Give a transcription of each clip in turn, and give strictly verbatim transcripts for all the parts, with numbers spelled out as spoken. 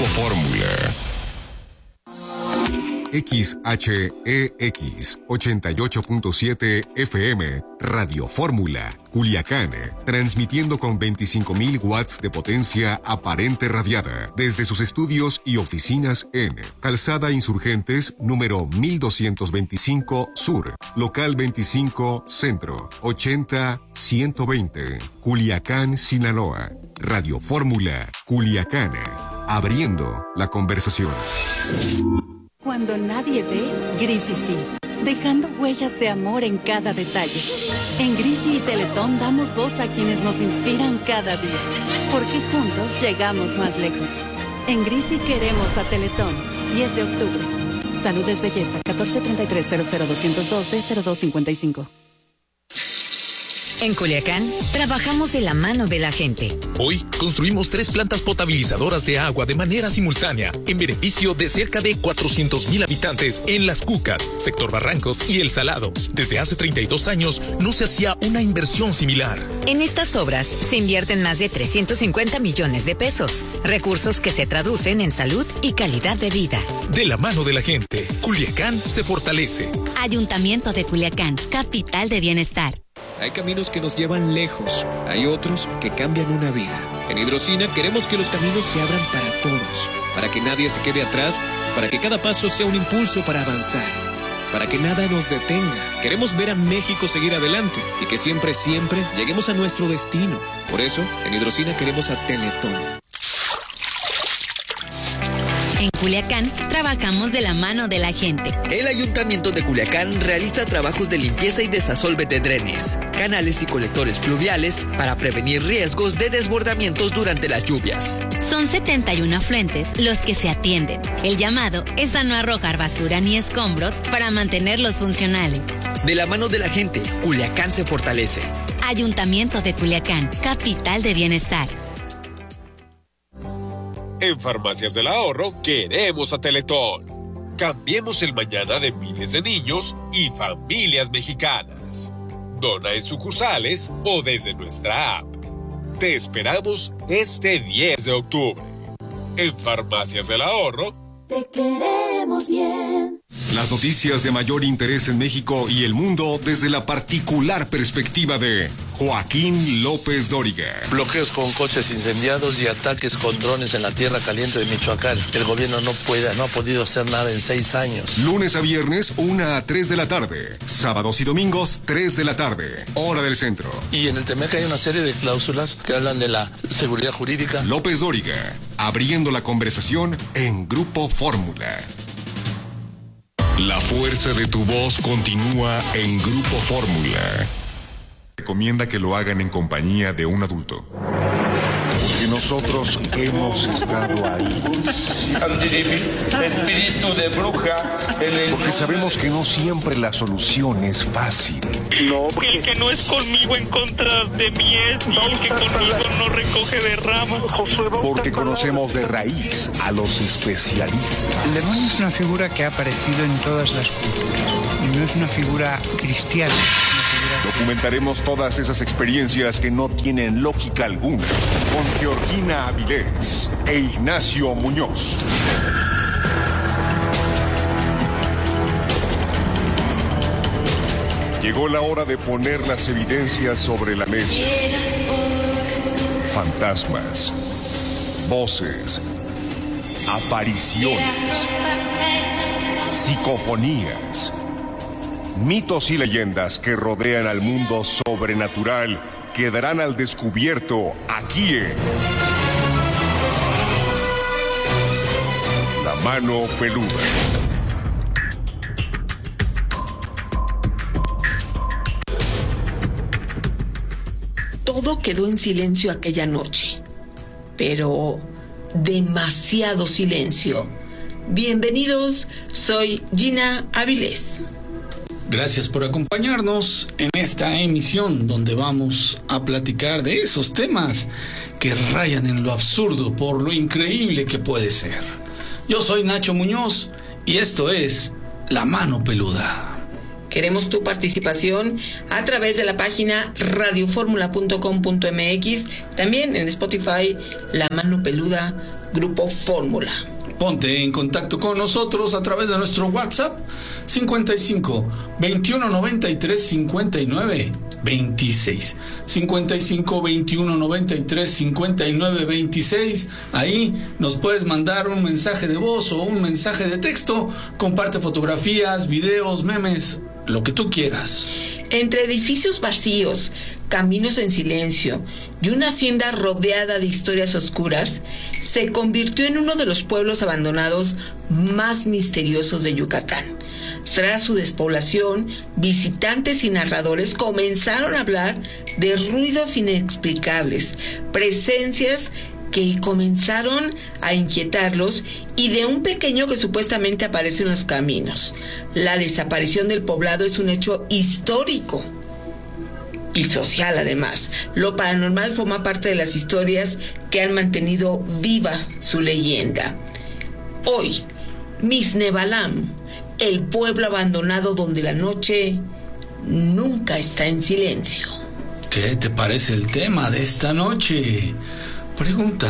Grupo Fórmula. X H E X ochenta y ocho punto siete F M, Radio Fórmula, Culiacán, transmitiendo con veinticinco mil watts de potencia aparente radiada desde sus estudios y oficinas en Calzada Insurgentes número mil doscientos veinticinco Sur, local veinticinco Centro, ochenta ciento veinte, Culiacán, Sinaloa. Radio Fórmula, Culiacán, abriendo la conversación. Cuando nadie ve, Grisi sí, dejando huellas de amor en cada detalle. En Grisi y Teletón damos voz a quienes nos inspiran cada día, porque juntos llegamos más lejos. En Grisi queremos a Teletón, diez de octubre. Salud es belleza, catorce treinta y tres cero cero doscientos dos D cero dos cincuenta y cinco. En Culiacán, trabajamos de la mano de la gente. Hoy construimos tres plantas potabilizadoras de agua de manera simultánea, en beneficio de cerca de cuatrocientos mil habitantes en Las Cucas, Sector Barrancos y El Salado. Desde hace treinta y dos años no se hacía una inversión similar. En estas obras se invierten más de trescientos cincuenta millones de pesos, recursos que se traducen en salud y calidad de vida. De la mano de la gente, Culiacán se fortalece. Ayuntamiento de Culiacán, capital de bienestar. Hay caminos que nos llevan lejos, hay otros que cambian una vida. En Hidrocina queremos que los caminos se abran para todos, para que nadie se quede atrás, para que cada paso sea un impulso para avanzar, para que nada nos detenga. Queremos ver a México seguir adelante y que siempre, siempre lleguemos a nuestro destino. Por eso, en Hidrocina queremos a Teletón. En Culiacán, trabajamos de la mano de la gente. El Ayuntamiento de Culiacán realiza trabajos de limpieza y desasolve de drenes, canales y colectores pluviales para prevenir riesgos de desbordamientos durante las lluvias. Son setenta y uno afluentes los que se atienden. El llamado es a no arrojar basura ni escombros para mantenerlos funcionales. De la mano de la gente, Culiacán se fortalece. Ayuntamiento de Culiacán, capital de bienestar. En Farmacias del Ahorro queremos a Teletón. Cambiemos el mañana de miles de niños y familias mexicanas. Dona en sucursales o desde nuestra app. Te esperamos este diez de octubre. En Farmacias del Ahorro. Te queremos bien. Las noticias de mayor interés en México y el mundo desde la particular perspectiva de Joaquín López Dóriga. Bloqueos con coches incendiados y ataques con drones en la tierra caliente de Michoacán. El gobierno no puede, no ha podido hacer nada en seis años. Lunes a viernes, una a tres de la tarde. Sábados y domingos, tres de la tarde. Hora del centro. Y en el T M E C hay una serie de cláusulas que hablan de la seguridad jurídica. López Dóriga, abriendo la conversación en Grupo Fórmula. La fuerza de tu voz continúa en Grupo Fórmula. Recomienda que lo hagan en compañía de un adulto. Porque nosotros hemos estado ahí. Espíritu de bruja. Porque sabemos que no siempre la solución es fácil. No, porque... El que no es conmigo en contra de mí es, y el que conmigo no recoge de ramas. Porque conocemos de raíz a los especialistas. El demonio es una figura que ha aparecido en todas las culturas y no es una figura cristiana. Documentaremos todas esas experiencias que no tienen lógica alguna con Georgina Avilés e Ignacio Muñoz. Llegó la hora de poner las evidencias sobre la mesa. Fantasmas, voces, apariciones, psicofonías, mitos y leyendas que rodean al mundo sobrenatural quedarán al descubierto aquí en La Mano Peluda. Todo quedó en silencio aquella noche, pero demasiado silencio. Bienvenidos, soy Gina Avilés. Gracias por acompañarnos en esta emisión donde vamos a platicar de esos temas que rayan en lo absurdo por lo increíble que puede ser. Yo soy Nacho Muñoz y esto es La Mano Peluda. Queremos tu participación a través de la página radio fórmula punto com punto m x, también en Spotify, La Mano Peluda Grupo Fórmula. Ponte en contacto con nosotros a través de nuestro WhatsApp cincuenta y cinco, veintiuno noventa y tres, cincuenta y nueve, veintiséis. cincuenta y cinco, veintiuno noventa y tres, cincuenta y nueve, veintiséis. Ahí nos puedes mandar un mensaje de voz o un mensaje de texto. Comparte fotografías, videos, memes, lo que tú quieras. Entre edificios vacíos, caminos en silencio y una hacienda rodeada de historias oscuras, se convirtió en uno de los pueblos abandonados más misteriosos de Yucatán. Tras su despoblación, visitantes y narradores comenzaron a hablar de ruidos inexplicables, presencias que comenzaron a inquietarlos y de un pequeño que supuestamente aparece en los caminos. La desaparición del poblado es un hecho histórico y social además. Lo paranormal forma parte de las historias que han mantenido viva su leyenda. Hoy, Mixnebalam, el pueblo abandonado donde la noche nunca está en silencio. ¿Qué te parece el tema de esta noche? Pregunta: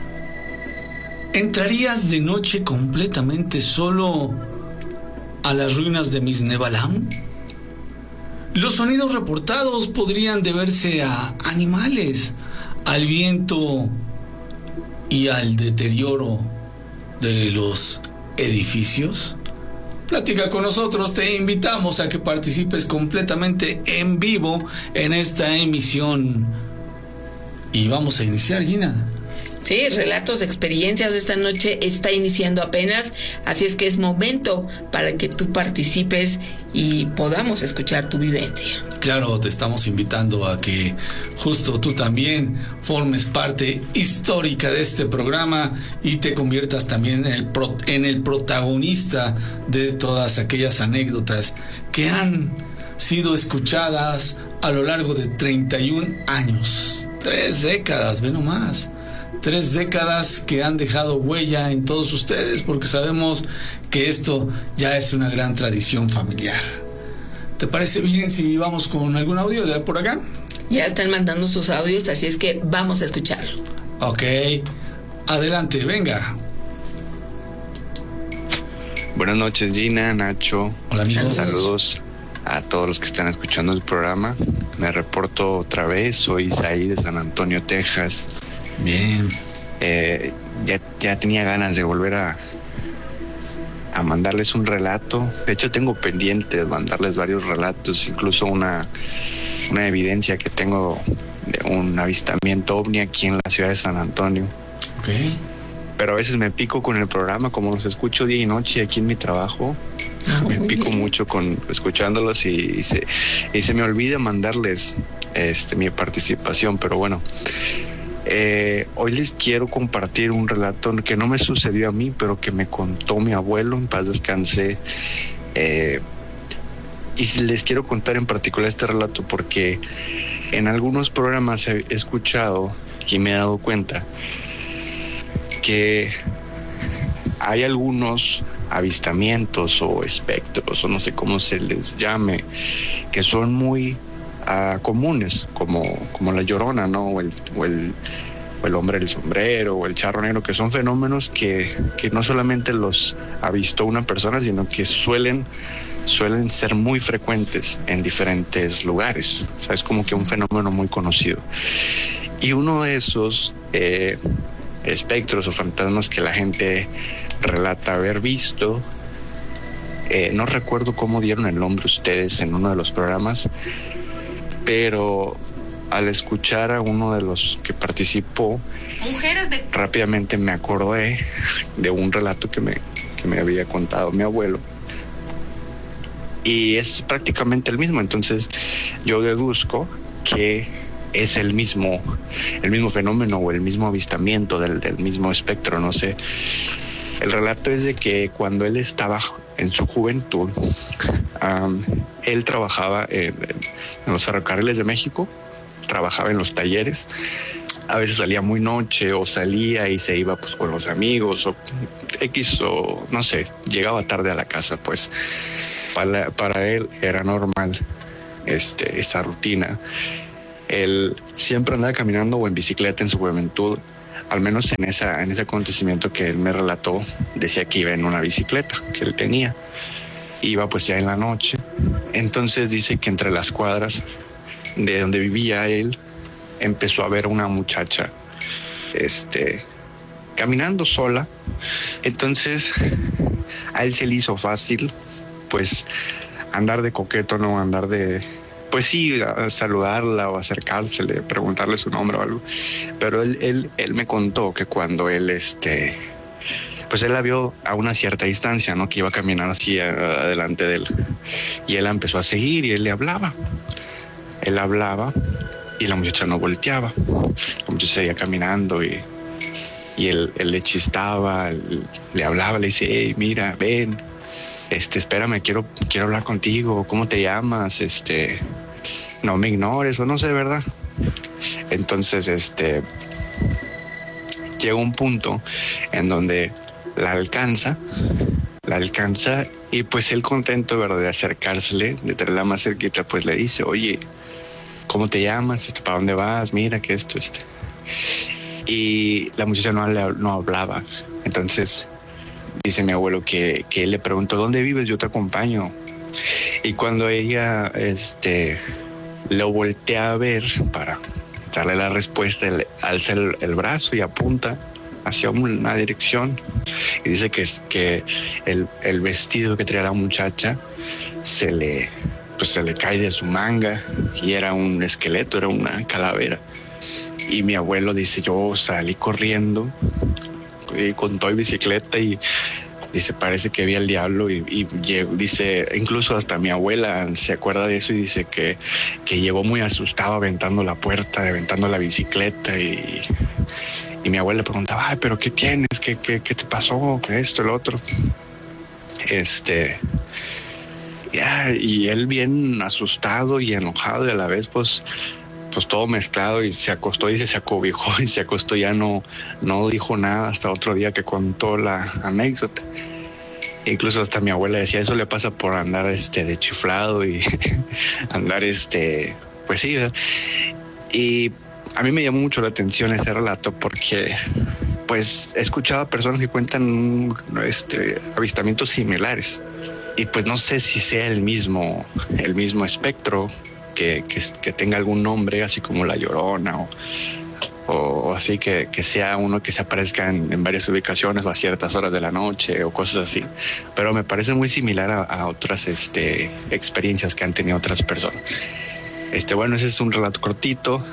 ¿entrarías de noche completamente solo a las ruinas de Mixnebalam? Los sonidos reportados podrían deberse a animales, al viento y al deterioro de los edificios. Platica con nosotros, te invitamos a que participes completamente en vivo en esta emisión. Y vamos a iniciar, Gina. Sí, Relatos de Experiencias esta noche está iniciando apenas, así es que es momento para que tú participes y podamos escuchar tu vivencia. Claro, te estamos invitando a que justo tú también formes parte histórica de este programa y te conviertas también en el, pro, en el protagonista de todas aquellas anécdotas que han sido escuchadas a lo largo de treinta y un años, tres décadas, ve nomás. Tres décadas que han dejado huella en todos ustedes, porque sabemos que esto ya es una gran tradición familiar. ¿Te parece bien si vamos con algún audio de por acá? Ya están mandando sus audios, así es que vamos a escucharlo. Ok, adelante, venga. Buenas noches, Gina, Nacho. Hola, amigos. Saludos a todos los que están escuchando el programa. Me reporto otra vez, soy Isaí de San Antonio, Texas. Bien. Eh, ya, ya tenía ganas de volver a, a mandarles un relato. De hecho, tengo pendiente de mandarles varios relatos, incluso una, una evidencia que tengo de un avistamiento ovni aquí en la ciudad de San Antonio. Ok. Pero a veces me pico con el programa, como los escucho día y noche aquí en mi trabajo. Oh, me pico bien. mucho con escuchándolos y, y, se, y se me olvida mandarles este, mi participación, pero bueno. Eh, hoy les quiero compartir un relato que no me sucedió a mí, pero que me contó mi abuelo, en paz descanse. Eh, y les quiero contar en particular este relato porque en algunos programas he escuchado y me he dado cuenta que hay algunos avistamientos o espectros, o no sé cómo se les llame, que son muy Uh, comunes, como, como la Llorona, ¿no? O el, o, el, o el hombre del sombrero, o el charro negro, que son fenómenos que, que no solamente los avistó una persona, sino que suelen, suelen ser muy frecuentes en diferentes lugares. O sea, es como que un fenómeno muy conocido. Y uno de esos eh, espectros o fantasmas que la gente relata haber visto, eh, no recuerdo cómo dieron el nombre ustedes en uno de los programas, pero al escuchar a uno de los que participó, Mujeres de... rápidamente me acordé de un relato que me, que me había contado mi abuelo. Y es prácticamente el mismo, entonces yo deduzco que es el mismo, el mismo fenómeno o el mismo avistamiento del, del mismo espectro, no sé. El relato es de que cuando él estaba en su juventud, um, él trabajaba en, en los ferrocarriles de México, trabajaba en los talleres. A veces salía muy noche o salía y se iba pues con los amigos o X o no sé, llegaba tarde a la casa. Pues para, para él era normal este, esa rutina. Él siempre andaba caminando o en bicicleta en su juventud al menos en, esa, en ese acontecimiento que él me relató, decía que iba en una bicicleta que él tenía. Iba pues ya en la noche. Entonces dice que entre las cuadras de donde vivía él, empezó a ver a una muchacha este, caminando sola. Entonces a él se le hizo fácil pues andar de coqueto, no andar de... Pues sí, a saludarla o acercársele, preguntarle su nombre o algo. Pero él, él, él me contó que cuando él, este, pues él la vio a una cierta distancia, ¿no? Que iba a caminar así a, adelante de él. Y él la empezó a seguir y él le hablaba. Él hablaba y la muchacha no volteaba. La muchacha seguía caminando y, y él, él le chistaba, él, le hablaba, le dice, hey, mira, ven, este, espérame, quiero, quiero hablar contigo, ¿cómo te llamas? Este... no me ignores o no sé, ¿verdad? Entonces, este, llega un punto en donde la alcanza, la alcanza y pues él contento, ¿verdad? De acercársele, de tenerla más cerquita, pues le dice, oye, ¿cómo te llamas? Este, ¿para dónde vas? Mira que esto, este. Y la muchacha no, no hablaba. Entonces, dice mi abuelo que, que él le preguntó, ¿dónde vives? Yo te acompaño. Y cuando ella, este... lo voltea a ver para darle la respuesta, él alza el, el brazo y apunta hacia una dirección y dice que, que el, el vestido que traía la muchacha se le, pues se le cae de su manga y era un esqueleto, era una calavera. Y mi abuelo dice, yo salí corriendo y con toda bicicleta y dice, parece que vi al diablo y, y dice, incluso hasta mi abuela se acuerda de eso y dice que, que llegó muy asustado aventando la puerta, aventando la bicicleta y, y mi abuela le preguntaba, ay, pero ¿qué tienes? ¿Qué, qué, qué te pasó? ¿Qué esto, el otro? Este, ya, y él bien asustado y enojado y a la vez pues, pues todo mezclado y se acostó y se acobijó y se acostó, ya no, no dijo nada hasta otro día que contó la anécdota. Incluso hasta mi abuela decía, eso le pasa por andar este de chiflado y andar este, pues sí, ¿verdad? Y a mí me llamó mucho la atención ese relato porque pues he escuchado a personas que cuentan este, avistamientos similares y pues no sé si sea el mismo, el mismo espectro. Que, que, que tenga algún nombre, así como La Llorona o, o así, que, que sea uno que se aparezca en, en varias ubicaciones o a ciertas horas de la noche o cosas así. Pero me parece muy similar a, a otras este, experiencias que han tenido otras personas. Este, bueno, ese es un relato cortito.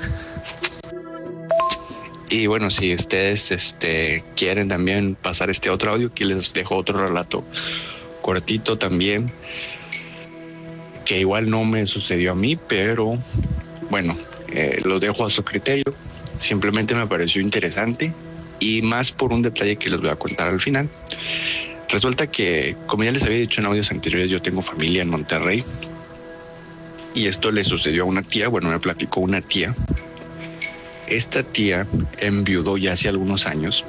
Y bueno, si ustedes este, quieren también pasar este otro audio, aquí les dejo otro relato cortito también, que igual no me sucedió a mí, pero bueno, eh, lo dejo a su criterio. Simplemente me pareció interesante y más por un detalle que les voy a contar al final. Resulta que, como ya les había dicho en audios anteriores, yo tengo familia en Monterrey y esto le sucedió a una tía. Bueno, me platicó una tía. Esta tía enviudó ya hace algunos años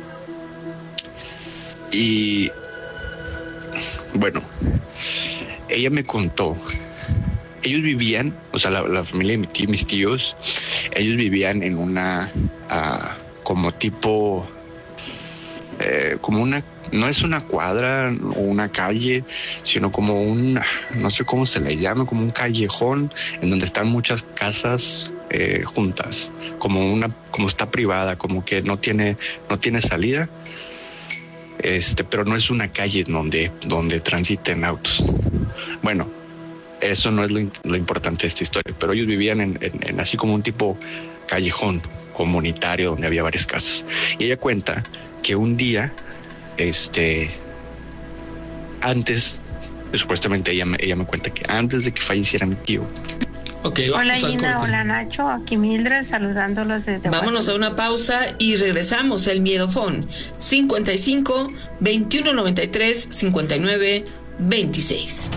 y bueno, ella me contó, ellos vivían, o sea, la, la familia de mi tío, mis tíos, ellos vivían en una, uh, como tipo, eh, como una, no es una cuadra o una calle, sino como un, no sé cómo se le llama, como un callejón en donde están muchas casas eh, juntas, como una, como está privada, como que no tiene, no tiene salida. Este, pero no es una calle donde, donde transiten autos. Bueno, eso no es lo, lo importante de esta historia, pero ellos vivían en, en, en así como un tipo callejón comunitario donde había varias casas. Y ella cuenta que un día, este, antes, supuestamente ella, ella me cuenta que antes de que falleciera mi tío. Okay, hola Gina, hola Nacho, aquí Mildred saludándolos desde Vámonos a una pausa y regresamos. El Miedofón cincuenta y cinco, veintiuno noventa y tres, cincuenta y nueve, veintiséis.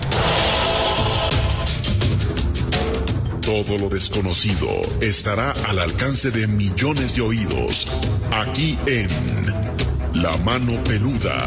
Todo lo desconocido estará al alcance de millones de oídos aquí en La Mano Peluda,